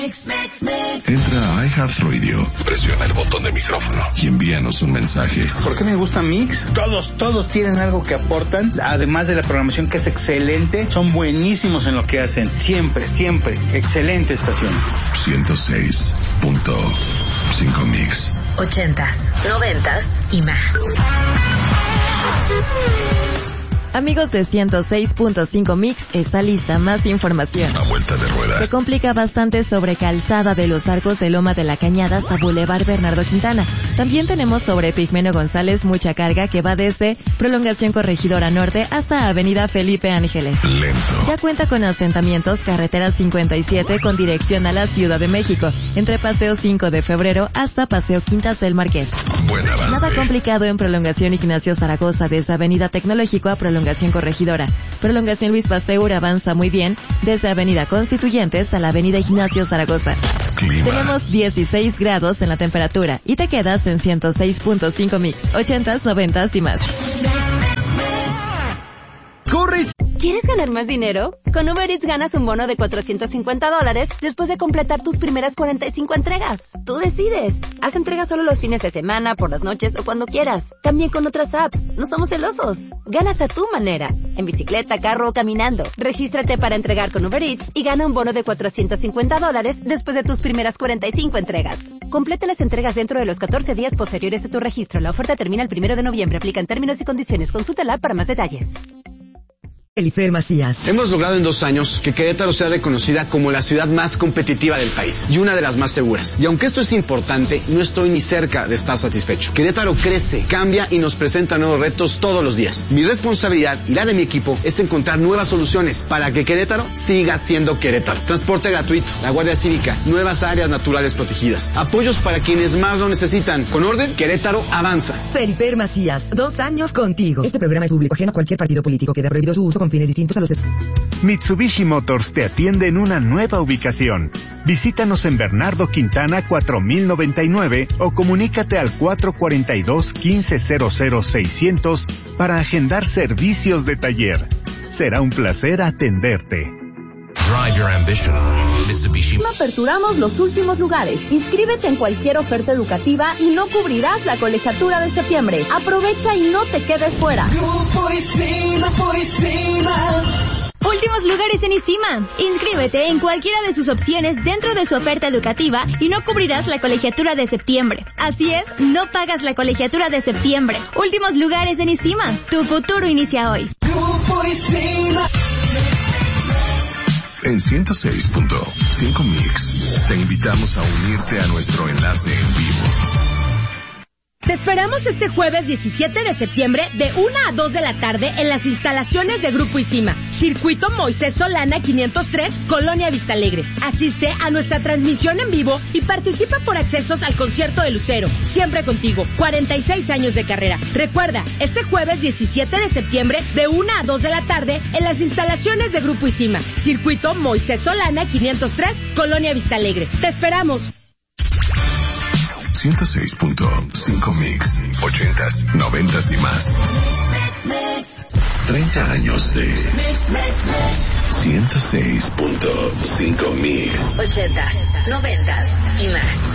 Entra a iHeartRadio, presiona el botón de micrófono y envíanos un mensaje. ¿Por qué me gusta Mix? Todos tienen algo que aportan, además de la programación que es excelente, son buenísimos en lo que hacen. Siempre, excelente estación. 106.5 Mix. 80s, 90s y más. Amigos de 106.5 Mix, está lista más información. A vuelta de rueda. Se complica bastante sobre Calzada de los Arcos de Loma de la Cañada hasta Boulevard Bernardo Quintana. También tenemos sobre Pigmenio González mucha carga que va desde Prolongación Corregidora Norte hasta Avenida Felipe Ángeles. Lento. Ya cuenta con asentamientos carretera 57 con dirección a la Ciudad de México, entre Paseo 5 de Febrero hasta Paseo Quintas del Marqués. Buen avance. Nada complicado en Prolongación Ignacio Zaragoza desde Avenida Tecnológico a Prolongación Corregidora. Prolongación Luis Pasteur avanza muy bien desde Avenida Constituyentes a la Avenida Ignacio Zaragoza. Clima. Tenemos 16 grados en la temperatura y te quedas en 106.5 Mix, 80s, 90s y más. ¡Corre! ¿Quieres ganar más dinero? Con Uber Eats ganas un bono de $450 después de completar tus primeras 45 entregas. Tú decides. Haz entregas solo los fines de semana, por las noches o cuando quieras. También con otras apps. No somos celosos. Ganas a tu manera. En bicicleta, carro o caminando. Regístrate para entregar con Uber Eats y gana un bono de $450 después de tus primeras 45 entregas. Complete las entregas dentro de los 14 días posteriores a tu registro. La oferta termina el 1 de noviembre. Aplican términos y condiciones. Consulta la app para más detalles. Elifer Macías. Hemos logrado en 2 años que Querétaro sea reconocida como la ciudad más competitiva del país y una de las más seguras. Y aunque esto es importante, no estoy ni cerca de estar satisfecho. Querétaro crece, cambia y nos presenta nuevos retos todos los días. Mi responsabilidad y la de mi equipo es encontrar nuevas soluciones para que Querétaro siga siendo Querétaro. Transporte gratuito, la Guardia Cívica, nuevas áreas naturales protegidas, apoyos para quienes más lo necesitan. Con orden, Querétaro avanza. Elifer Macías, 2 años contigo. Este programa es público ajeno a cualquier partido político. Queda prohibido su uso con fines distintos a los... Mitsubishi Motors te atiende en una nueva ubicación. Visítanos en Bernardo Quintana 4099 o comunícate al 442-1500-600 para agendar servicios de taller. Será un placer atenderte. Drive your ambition. Mitsubishi. Aperturamos los últimos lugares. Inscríbete en cualquier oferta educativa y no cubrirás la colegiatura de septiembre. Aprovecha y no te quedes fuera. Últimos lugares en ICIMA. Inscríbete en cualquiera de sus opciones dentro de su oferta educativa y no cubrirás la colegiatura de septiembre. Así es, no pagas la colegiatura de septiembre. Últimos lugares en ICIMA. Tu futuro inicia hoy. En 106.5 Mix, te invitamos a unirte a nuestro enlace en vivo. Te esperamos este jueves 17 de septiembre de 1 a 2 de la tarde en las instalaciones de Grupo ICIMA, Circuito Moisés Solana 503, Colonia Vista Alegre. Asiste a nuestra transmisión en vivo y participa por accesos al concierto de Lucero. Siempre contigo, 46 años de carrera. Recuerda, este jueves 17 de septiembre de 1 a 2 de la tarde en las instalaciones de Grupo ICIMA, Circuito Moisés Solana 503, Colonia Vista Alegre. ¡Te esperamos! 106.5 Mix, 80s, 90s y más. 30 años de 106.5 Mix, 80s, 90s y más.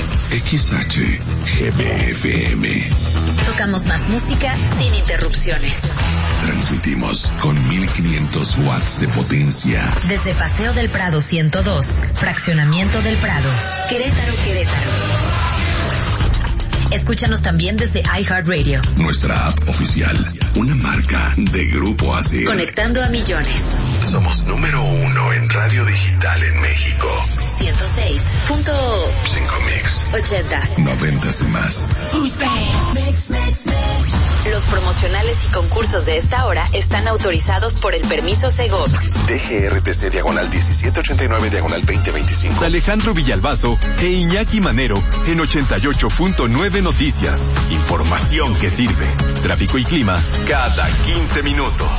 XHGBFM. Tocamos más música sin interrupciones. Transmitimos con 1500 watts de potencia. Desde Paseo del Prado 102, Fraccionamiento del Prado, Querétaro, Querétaro. Escúchanos también desde iHeartRadio. Nuestra app oficial, una marca de Grupo ASIR. Conectando a millones. Somos número 1 en radio digital en México. 106.5 Mix. 80s. 90s y más. Los promocionales y concursos de esta hora están autorizados por el permiso Segov. DGRTC /1789/2025. Alejandro Villalbazo e Iñaki Manero en 88.9 Noticias. Información que sirve. Tráfico y clima cada 15 minutos.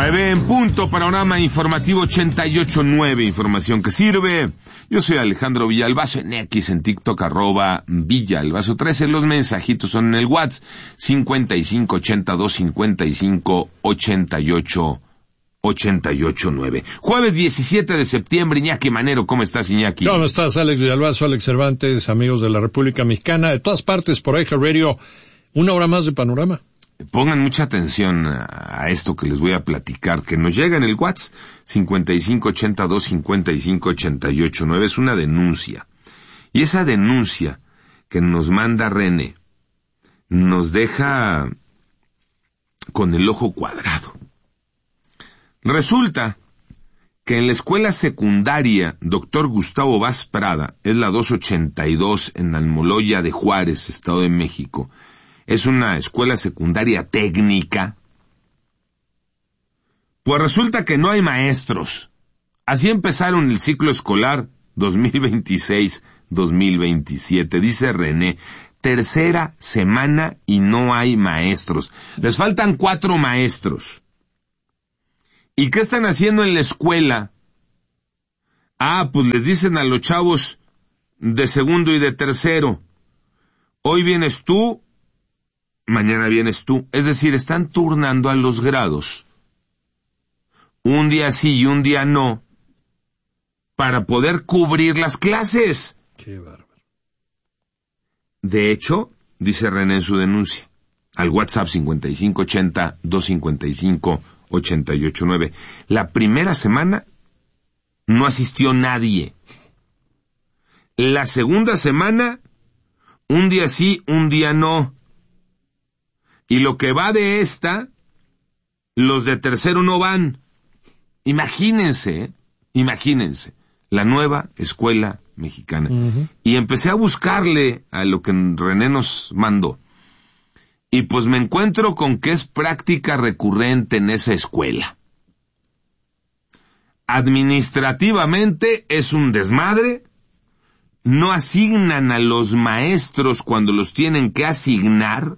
9 en punto, panorama informativo 88.9, información que sirve. Yo soy Alejandro Villalbazo, en X, en TikTok, @Villalbazo 13. Los mensajitos son en el WhatsApp, 5582-5588-889. Jueves 17 de septiembre, Iñaki Manero, ¿cómo estás, Iñaki? ¿Cómo estás, Alex Villalbazo, Alex Cervantes, amigos de la República Mexicana, de todas partes, por Eje Radio, una hora más de panorama? Pongan mucha atención a esto que les voy a platicar, que nos llega en el WhatsApp, 5582-5588-889, es una denuncia. Y esa denuncia que nos manda René nos deja con el ojo cuadrado. Resulta que en la escuela secundaria Dr. Gustavo Vaz Prada, es la 282 en Almoloya de Juárez, Estado de México, es una escuela secundaria técnica, pues resulta que no hay maestros. Así empezaron el ciclo escolar 2026-2027, dice René, tercera semana y no hay maestros. Les faltan 4 maestros. ¿Y qué están haciendo en la escuela? Pues les dicen a los chavos de segundo y de tercero, hoy vienes tú, mañana vienes tú. Es decir, están turnando a los grados, un día sí y un día no, para poder cubrir las clases. Qué bárbaro. De hecho, dice René en su denuncia, al WhatsApp 5580-255-889, la primera semana no asistió nadie. La segunda semana, un día sí, un día no. Y lo que va de esta, los de tercero no van. Imagínense, la nueva escuela mexicana. Uh-huh. Y empecé a buscarle a lo que René nos mandó. Y pues me encuentro con que es práctica recurrente en esa escuela. Administrativamente es un desmadre. No asignan a los maestros cuando los tienen que asignar.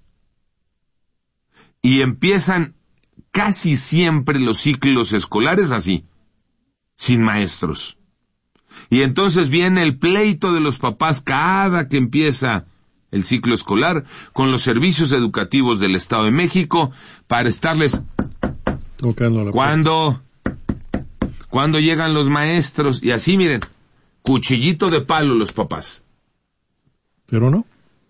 Y empiezan casi siempre los ciclos escolares así, sin maestros. Y entonces viene el pleito de los papás cada que empieza el ciclo escolar con los servicios educativos del Estado de México para estarles tocando la ¿Cuándo llegan los maestros? Y así, miren, cuchillito de palo los papás. Pero no.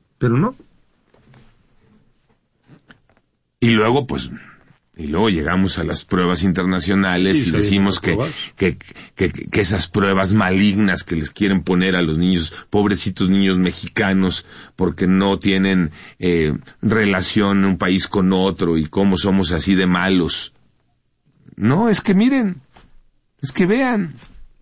Y luego, llegamos a las pruebas internacionales y decimos que esas pruebas malignas que les quieren poner a los niños, pobrecitos niños mexicanos, porque no tienen relación un país con otro y cómo somos así de malos. No, es que miren, es que vean.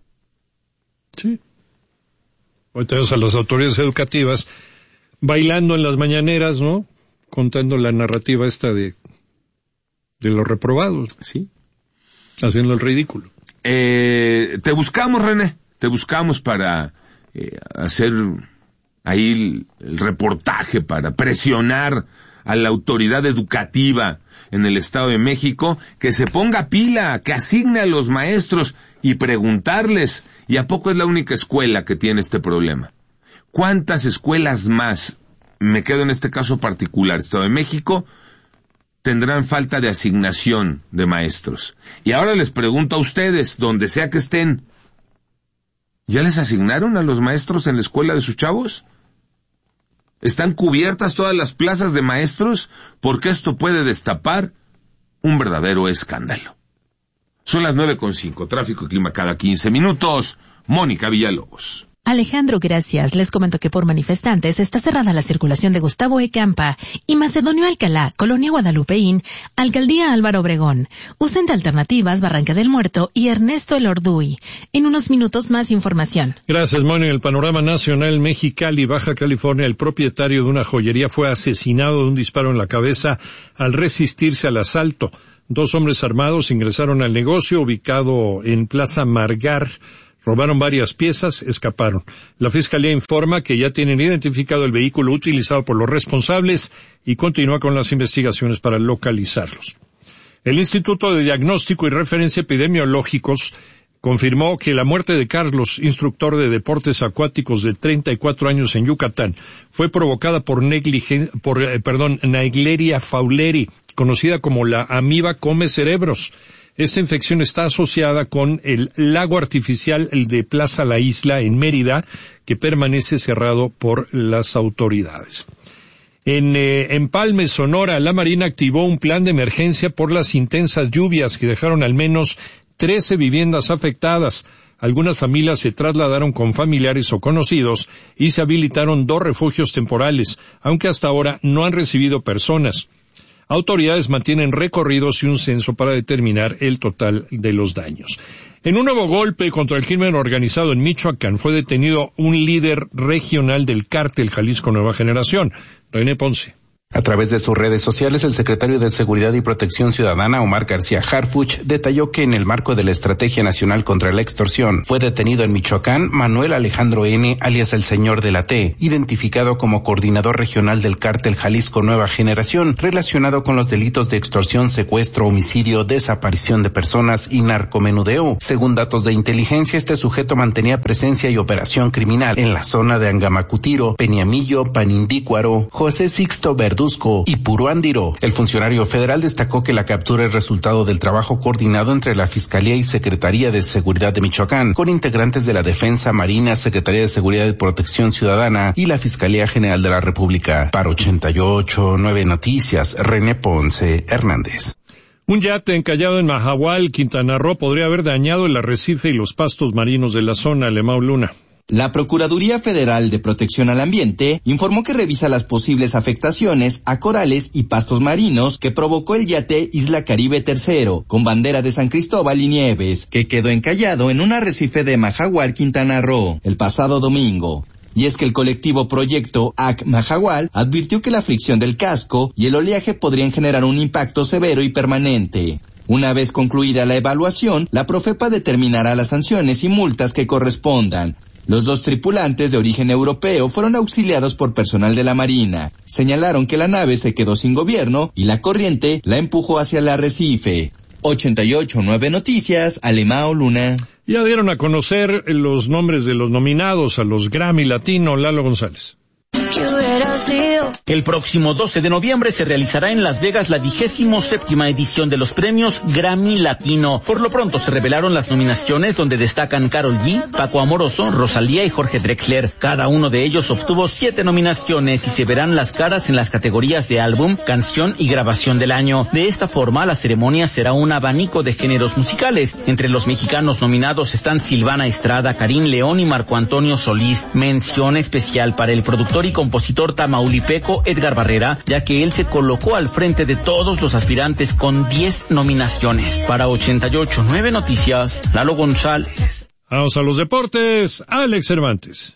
Sí. Hoy tenemos a las autoridades educativas bailando en las mañaneras, ¿no? Contando la narrativa esta de los reprobados. Sí. Haciendo el ridículo. Te buscamos, René. Te buscamos para hacer ahí el reportaje, para presionar a la autoridad educativa en el Estado de México que se ponga pila, que asigne a los maestros y preguntarles, ¿y a poco es la única escuela que tiene este problema? ¿Cuántas escuelas más, me quedo en este caso particular, Estado de México, tendrán falta de asignación de maestros? Y ahora les pregunto a ustedes, donde sea que estén, ¿ya les asignaron a los maestros en la escuela de sus chavos? ¿Están cubiertas todas las plazas de maestros? Porque esto puede destapar un verdadero escándalo. Son las 9:05, tráfico y clima cada 15 minutos. Mónica Villalobos. Alejandro, gracias. Les comento que por manifestantes está cerrada la circulación de Gustavo E. Campa y Macedonio Alcalá, Colonia Guadalupeín, Alcaldía Álvaro Obregón. Usen de alternativas Barranca del Muerto y Ernesto Elorduy. En unos minutos más información. Gracias, Moni. En el panorama nacional, Mexicali, Baja California, el propietario de una joyería fue asesinado de un disparo en la cabeza al resistirse al asalto. 2 hombres armados ingresaron al negocio ubicado en Plaza Margar. Robaron varias piezas, escaparon. La Fiscalía informa que ya tienen identificado el vehículo utilizado por los responsables y continúa con las investigaciones para localizarlos. El Instituto de Diagnóstico y Referencia Epidemiológicos confirmó que la muerte de Carlos, instructor de deportes acuáticos de 34 años en Yucatán, fue provocada por Naegleria fowleri, conocida como la amiba come cerebros. Esta infección está asociada con el lago artificial de Plaza La Isla en Mérida, que permanece cerrado por las autoridades. En Empalme, Sonora, la Marina activó un plan de emergencia por las intensas lluvias que dejaron al menos 13 viviendas afectadas. Algunas familias se trasladaron con familiares o conocidos y se habilitaron 2 refugios temporales, aunque hasta ahora no han recibido personas. Autoridades mantienen recorridos y un censo para determinar el total de los daños. En un nuevo golpe contra el crimen organizado en Michoacán fue detenido un líder regional del cártel Jalisco Nueva Generación, René Ponce. A través de sus redes sociales, el secretario de Seguridad y Protección Ciudadana, Omar García Harfuch, detalló que en el marco de la Estrategia Nacional contra la Extorsión fue detenido en Michoacán Manuel Alejandro N., alias el Señor de la T., identificado como coordinador regional del cártel Jalisco Nueva Generación, relacionado con los delitos de extorsión, secuestro, homicidio, desaparición de personas y narcomenudeo. Según datos de inteligencia, este sujeto mantenía presencia y operación criminal en la zona de Angamacutiro, Peñamillo, Panindícuaro, José Sixto Verduzco y Puruándiro. El funcionario federal destacó que la captura es resultado del trabajo coordinado entre la Fiscalía y Secretaría de Seguridad de Michoacán, con integrantes de la Defensa, Marina, Secretaría de Seguridad y Protección Ciudadana y la Fiscalía General de la República. Para 88.9 Noticias, René Ponce Hernández. Un yate encallado en Mahahual, Quintana Roo, podría haber dañado el arrecife y los pastos marinos de la zona. Lemao Luna. La Procuraduría Federal de Protección al Ambiente informó que revisa las posibles afectaciones a corales y pastos marinos que provocó el yate Isla Caribe III, con bandera de San Cristóbal y Nieves, que quedó encallado en un arrecife de Mahahual, Quintana Roo, el pasado domingo. Y es que el colectivo Proyecto AC Mahahual advirtió que la fricción del casco y el oleaje podrían generar un impacto severo y permanente. Una vez concluida la evaluación, la Profepa determinará las sanciones y multas que correspondan. Los 2 tripulantes de origen europeo fueron auxiliados por personal de la Marina. Señalaron que la nave se quedó sin gobierno y la corriente la empujó hacia el arrecife. 88.9 Noticias, Lemao Luna. Ya dieron a conocer los nombres de los nominados a los Grammy Latino. Lalo González. El próximo 12 de noviembre se realizará en Las Vegas la 27ª edición de los premios Grammy Latino. Por lo pronto se revelaron las nominaciones, donde destacan Karol G, Paco Amoroso, Rosalía y Jorge Drexler. Cada uno de ellos obtuvo 7 nominaciones y se verán las caras en las categorías de álbum, canción y grabación del año. De esta forma, la ceremonia será un abanico de géneros musicales. Entre los mexicanos nominados están Silvana Estrada, Karim León y Marco Antonio Solís. Mención especial para el productor y compositor tamaulipeco Edgar Barrera, ya que él se colocó al frente de todos los aspirantes con 10 nominaciones. Para 88.9 Noticias, Lalo González. Vamos a los deportes, Alex Cervantes.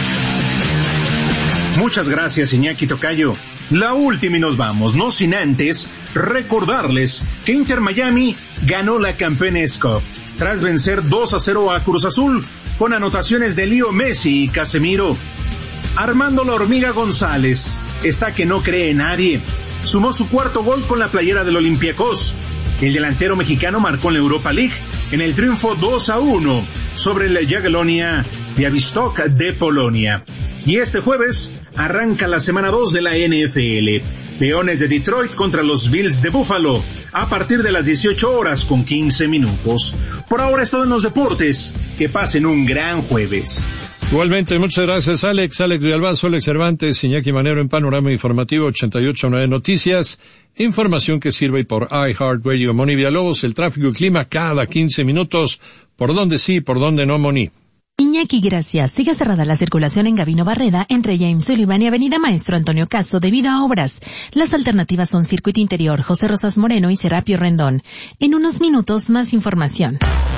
Muchas gracias, Iñaki Tocayo. La última y nos vamos, no sin antes recordarles que Inter Miami ganó la Campeones Cup tras vencer 2-0 a Cruz Azul con anotaciones de Leo Messi y Casemiro. Armando La Hormiga González está que no cree en nadie. Sumó su 4º gol con la playera del Olympiacos. El delantero mexicano marcó en la Europa League en el triunfo 2-1 sobre el Jagiellonia Białystok de Polonia. Y este jueves arranca la semana 2 de la NFL. Leones de Detroit contra los Bills de Buffalo a partir de las 18 horas con 15 minutos. Por ahora es todo en los deportes. Que pasen un gran jueves. Igualmente, muchas gracias, Alex Villalbazo, Alex Cervantes, Iñaki Manero en Panorama Informativo 88.9 Noticias, información que sirve por iHeartRadio. Moni Villalobos, el tráfico y clima cada 15 minutos, por donde sí, por donde no, Moni. Iñaki, gracias. Sigue cerrada la circulación en Gabino Barreda entre James Sullivan y Avenida Maestro Antonio Caso debido a obras. Las alternativas son Circuito Interior, José Rosas Moreno y Serapio Rendón. En unos minutos más información.